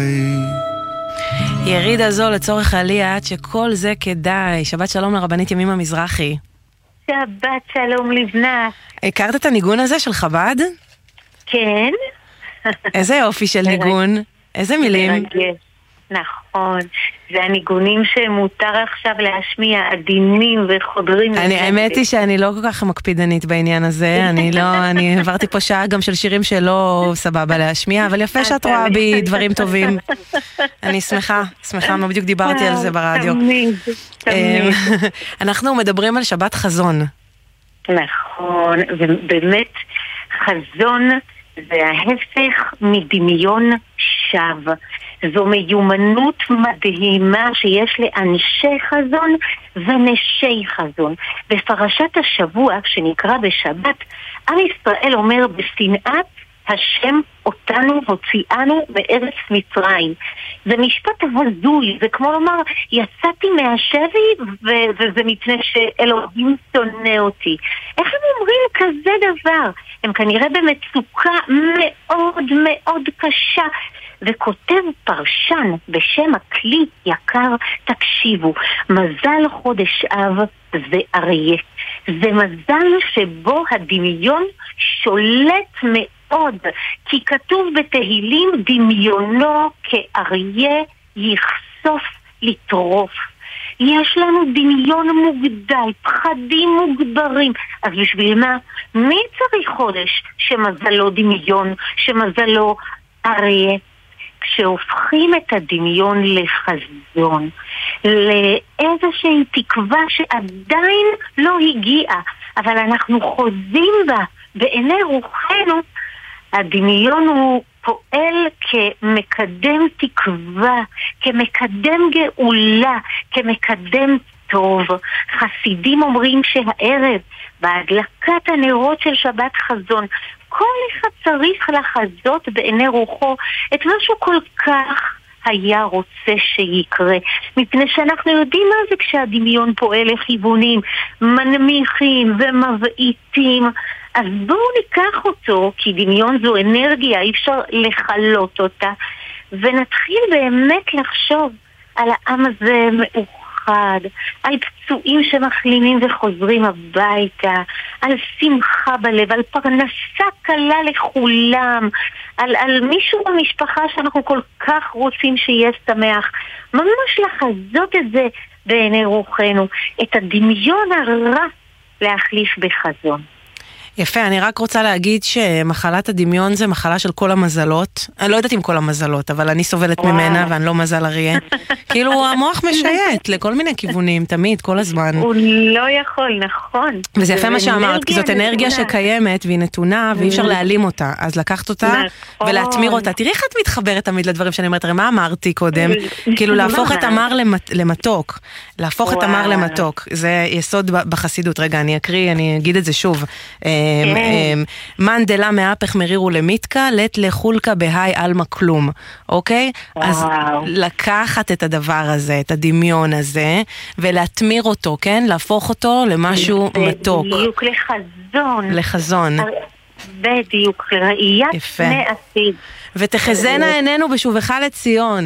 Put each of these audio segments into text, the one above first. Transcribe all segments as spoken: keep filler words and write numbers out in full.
יריד הזו לצורך עליית שכל זה כדאי. שבת שלום לרבנית ימימה מזרחי. שבת שלום לבנת. הכרת את הניגון הזה של חב"ד? כן. איזה יופי של ניגון. איזה מילים. נכון. זה הניגונים שמותר עכשיו להשמיע, עדינים וחודרים. אני, האמת היא שאני לא כל כך מקפידנית בעניין הזה. אני לא, אני עברתי פה שעה גם של שירים שלא סבבה להשמיע, אבל יפה שאת רואה בי דברים טובים. אני שמחה, שמחה, מה בדיוק דיברתי על זה ברדיו. תמיד, תמיד. אנחנו מדברים על שבת חזון. נכון, ובאמת חזון זה ההפך מדמיון שווא. זו מיומנות מדהימה שיש לאנשי חזון ונשי חזון. בפרשת השבוע שנקרא בשבת, עם ישראל אומר בשנאת השם אותנו הוציאנו מארץ מצרים. זה משפט הזוי, זה כמו לומר יצאתי מהשבי ו- וזה מפני שאלוהים שונא אותי. איך הם אומרים כזה דבר? הם כנראה במצוקה מאוד מאוד קשה. וכותב פרשן בשם הכלי יקר, תקשיבו, מזל חודש אב ואריה. זה מזל שבו הדמיון שולט מאוד, כי כתוב בתהילים דמיונו כאריה יחשוף לטרוף. יש לנו דמיון מוגדל, פחדים מוגברים. אז בשביל מה? מי צריך חודש שמזלו דמיון, שמזלו אריה? כשהופכים את הדמיון לחזון, לאיזושהי תקווה שעדיין לא הגיעה, אבל אנחנו חוזים בה בעיני רוחנו, הדמיון הוא פועל כמקדם תקווה, כמקדם גאולה, כמקדם טוב. חסידים אומרים שהערב, בהדלקת הנרות של שבת חזון, כל אחד צריך לחזות בעיני רוחו את מה שהוא כל כך היה רוצה שיקרה. מפני שאנחנו יודעים מה זה כשהדמיון פועל לכיוונים מנמיכים ומבעיטים. אז בואו ניקח אותו, כי דמיון זו אנרגיה, אי אפשר לחלות אותה, ונתחיל באמת לחשוב על העם הזה מאוחד, על פצועים שמחלימים וחוזרים הביתה, על שמחה בלב, על פרנסה קלה לכולם, על, על מישהו במשפחה שאנחנו כל כך רוצים שיהיה שמח. ממש לחזות את זה בעיני רוחנו, את הדמיון הרע להחליף בחזון. יפה, אני רק רוצה להגיד שמחלת הדמיון זה מחלה של כל המזלות. אני לא יודעת אם כל המזלות, אבל אני סובלת וואו. ממנה ואני לא מזל אריה. כאילו המוח משייט לכל מיני כיוונים, תמיד, כל הזמן. הוא לא יכול, נכון. וזה יפה מה שאמרת, כי זאת אנרגיה שקיימת והיא נתונה ואי אפשר להעלים אותה. אז לקחת אותה ולהתמיר אותה. תראי איך את מתחברת תמיד לדברים שאני אומרת, הרי מה אמרתי קודם? כאילו להפוך את המר למתוק. להפוך את המר למתוק. זה יסוד בחסידות. רגע, אני אקריא, אני אגיד את זה שוב. מנדלה מהפך מרירו למיתקה, לת לחולקה בהי אלמה כלום. אוקיי? אז לקחת את הדבר הזה, את הדמיון הזה, ולהתמיר אותו, כן? להפוך אותו למשהו מתוק. בדיוק לחזון. לחזון. בדיוק, לראיית פני עתיד. ותחזנה עינינו בשובך לציון.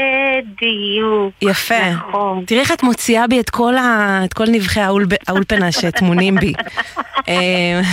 בדיוק. יפה. נכון. תראי איך את מוציאה בי את כל, ה... את כל נבחי האולפנה שתמונים בי.